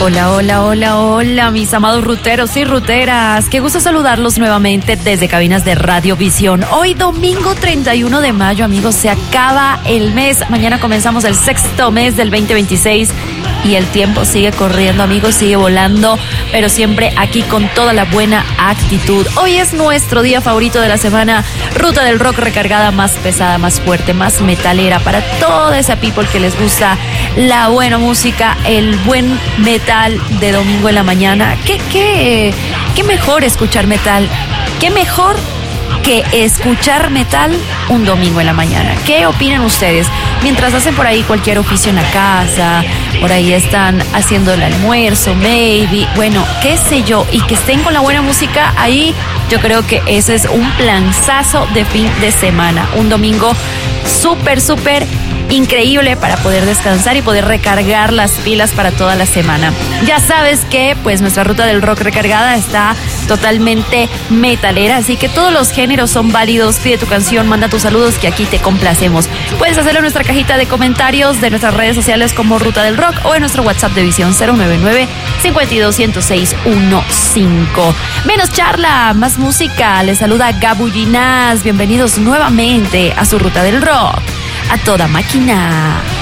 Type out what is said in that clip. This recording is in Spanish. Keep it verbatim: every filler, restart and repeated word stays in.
Hola, hola, hola, hola, mis amados ruteros y ruteras. Qué gusto saludarlos nuevamente desde cabinas de Radio Visión. Hoy domingo treinta y uno de mayo, amigos, se acaba el mes. Mañana comenzamos el sexto mes del veinte veintiséis y el tiempo sigue corriendo, amigos, sigue volando, pero siempre aquí con toda la buena actitud. Hoy es nuestro día favorito de la semana, Ruta del Rock recargada, más pesada, más fuerte, más metalera, para toda esa people que les gusta la buena música, el buen metal de domingo en la mañana. ¿Qué, qué, qué mejor escuchar metal? ¿Qué mejor que escuchar metal un domingo en la mañana? ¿Qué opinan ustedes? Mientras hacen por ahí cualquier oficio en la casa, por ahí están haciendo el almuerzo, maybe, bueno, qué sé yo, y que estén con la buena música ahí, yo creo que ese es un planazo de fin de semana. Un domingo súper, súper increíble para poder descansar y poder recargar las pilas para toda la semana. Ya sabes que pues nuestra Ruta del Rock recargada está totalmente metalera, así que todos los géneros son válidos. Pide tu canción, manda tus saludos, que aquí te complacemos. Puedes hacerlo en nuestra cajita de comentarios de nuestras redes sociales como Ruta del Rock o en nuestro WhatsApp de Visión cero nueve nueve, cinco dos cero seis uno cinco. Menos charla, más música. Les saluda Gabu Ginás. Bienvenidos nuevamente a su Ruta del Rock a toda máquina.